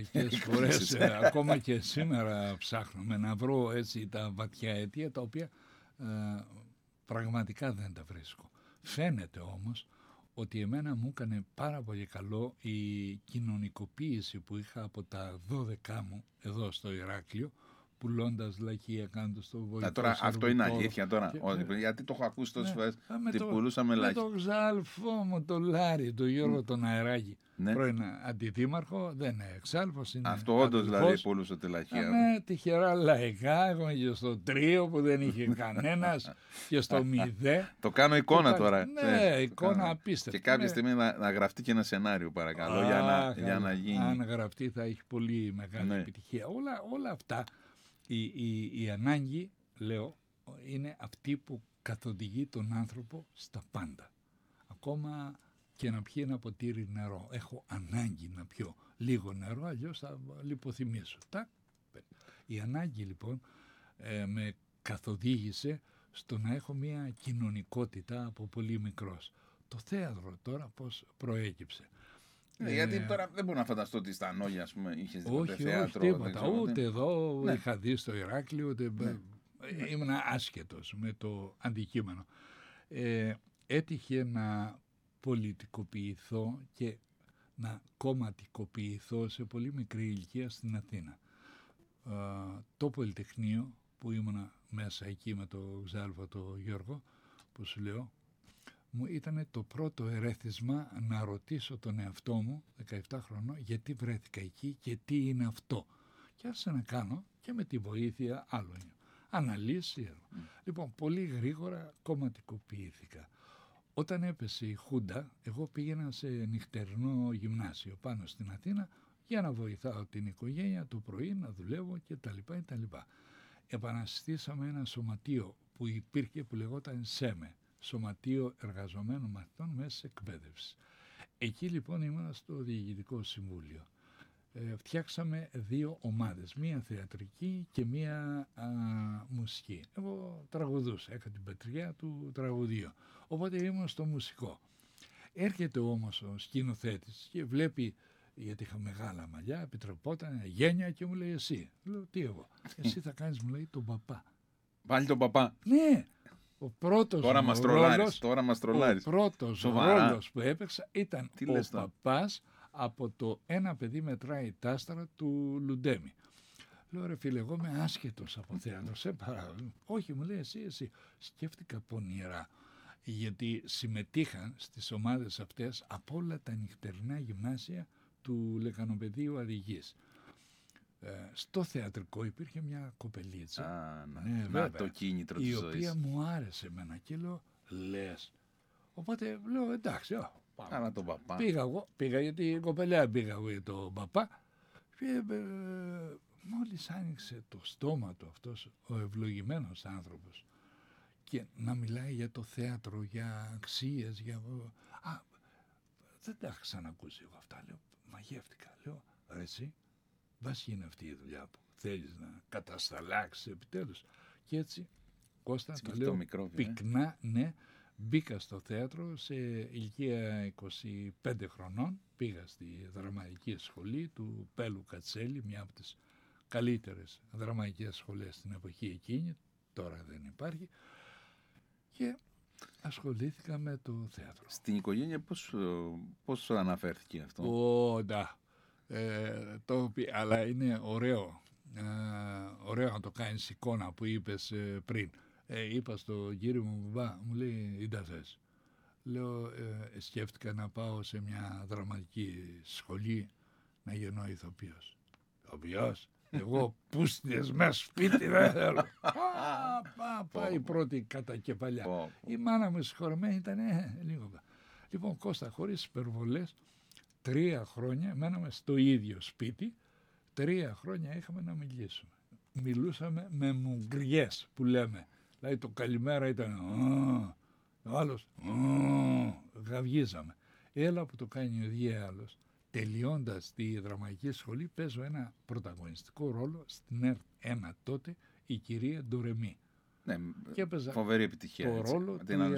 μερικές φορές, ακόμα και σήμερα ψάχνουμε να βρω έτσι τα βαθιά αιτία, τα οποία πραγματικά δεν τα βρίσκω. Φαίνεται όμως ότι εμένα μου έκανε πάρα πολύ καλό η κοινωνικοποίηση που είχα από τα 12 μου εδώ στο Ηράκλειο, πουλώντας λαχεία, κάνοντας το βοηθό. Τώρα αυτό είναι αλήθεια τώρα, γιατί το έχω ακούσει τόσες φορές, ότι πουλούσαμε λαχεία. Με τον ξάλφο μου, τον Λάρη, τον Γιώργο τον Αεράκη, πρώην αντιδήμαρχο, δεν είναι εξάλφος, είναι αυτό όντως δηλαδή πουλούσε τη λαχεία. Με τυχερά λαϊκά, έχουμε και στο τρίο που δεν είχε κανένας και στο 0. Το κάνω εικόνα τώρα. Ναι, εικόνα απίστευτη. Και κάποια στιγμή να γραφτεί και ένα σενάριο, παρακαλώ, για να γίνει. Αν γραφτεί θα έχει πολύ μεγάλη επιτυχία. Όλα αυτά, η ανάγκη, λέω, είναι αυτή που καθοδηγεί τον άνθρωπο στα πάντα. Ακόμα και να πιει ένα ποτήρι νερό. Έχω ανάγκη να πιω λίγο νερό, αλλιώς θα λιποθυμίσω. Η ανάγκη λοιπόν με καθοδήγησε στο να έχω μια κοινωνικότητα από πολύ μικρός. Το θέατρο τώρα πώς προέκυψε. Γιατί τώρα δεν μπορώ να φανταστώ ότι στα Νόγια, ας πούμε, είχες δει ποτέ θέατρο. Όχι, τίποτα. Ούτε εδώ είχα δει στο Ηράκλειο, ούτε ήμουν άσχετος με το αντικείμενο. Έτυχε να πολιτικοποιηθώ και να κομματικοποιηθώ σε πολύ μικρή ηλικία στην Αθήνα. Το Πολυτεχνείο που ήμουνα μέσα εκεί με το Ξάλφο το Γιώργο, που σου λέω, μου ήταν το πρώτο ερέθισμα να ρωτήσω τον εαυτό μου, 17 χρονών, γιατί βρέθηκα εκεί και τι είναι αυτό. Και άρχισα να κάνω και με τη βοήθεια άλλων αναλύσεις. Λοιπόν, πολύ γρήγορα κομματικοποιήθηκα. Όταν έπεσε η Χούντα, εγώ πήγαινα σε νυχτερινό γυμνάσιο πάνω στην Αθήνα για να βοηθάω την οικογένεια το πρωί, να δουλεύω κτλ. Επαναστήσαμε ένα σωματείο που υπήρχε που λεγόταν ΣΕΜΕ, Σωματείο Εργαζομένων Μαθητών Μέσης Εκπαίδευσης. Εκεί λοιπόν ήμουν στο Διοικητικό Συμβούλιο. Φτιάξαμε 2 ομάδες, μία θεατρική και μία μουσική. Εγώ τραγουδούσα, έκανα την πετριά του τραγουδίου, οπότε ήμουν στο μουσικό. Έρχεται όμως ο σκηνοθέτης και βλέπει, γιατί είχα μεγάλα μαλλιά, επιτρεπόταν, γένια και μου λέει εσύ. Λέω τι εγώ, εσύ θα κάνεις, μου λέει, τον παπά. Πάλι τον παπά. Ναι. Ο πρώτος ρόλος που έπαιξα ήταν ο παπάς από το «Ένα παιδί μετράει τα άστρα» του Λουντέμι. Λέω ρε φίλε, εγώ είμαι άσχετος από θέατρο, σε παράδειγμα. Όχι, μου λέει εσύ. Σκέφτηκα πονηρά, γιατί συμμετείχαν στις ομάδες αυτές από όλα τα νυχτερινά γυμνάσια του Λεκανοπεδίου Αδυγής. Στο θεατρικό υπήρχε μια κοπελίτσα, το κίνητρο της ζωής, η οποία μου άρεσε εμένα και λέω λες. Οπότε λέω εντάξει, άρα τον παπά. Πήγα γιατί η κοπελιά πήγα εγώ για τον παπά και μόλις άνοιξε το στόμα του αυτός ο ευλογημένος άνθρωπος και να μιλάει για το θέατρο, για αξίες, δεν τα είχα ξανακούσει εγώ αυτά. Λέω, μαγεύτηκα, λέω, ρε εσύ, βάση είναι αυτή η δουλειά που θέλεις να κατασταλάξεις επιτέλους. Και έτσι, Κώστα, το λέω πυκνά, ναι, μπήκα στο θέατρο σε ηλικία 25 χρονών, πήγα στη δραματική σχολή του Πέλου Κατσέλη, μια από τις καλύτερες δραματικές σχολές στην εποχή εκείνη, τώρα δεν υπάρχει, και ασχολήθηκα με το θέατρο. Στην οικογένεια πώς αναφέρθηκε αυτό? Αλλά είναι ωραίο να το κάνεις εικόνα που είπες πριν. Είπα στον κύριο μου μπαμπά, μου λέει «Ήντα θες». Λέω σκέφτηκα να πάω σε μια δραματική σχολή να γίνω ηθοποιός. Ηθοποιός? Εγώ πούστιες μέσα σπίτι δεν θέλω. Πάει η πρώτη κατακεφαλιά. Η μάνα μου συγχωρεμένη ήταν λίγο. Λοιπόν, Κώστα, χωρίς υπερβολές, 3 χρόνια μέναμε στο ίδιο σπίτι, 3 χρόνια είχαμε να μιλήσουμε. Μιλούσαμε με μουγκριές που λέμε. Δηλαδή το καλημέρα ήταν ο άλλος γαυγίζαμε. Έλα που το κάνει ο διάλογος. Τελειώντας τη δραματική σχολή παίζω ένα πρωταγωνιστικό ρόλο στην ΕΡΤ 1 τότε, η κυρία Ντορεμή. Ναι, φοβερή επιτυχία. Το ρόλο του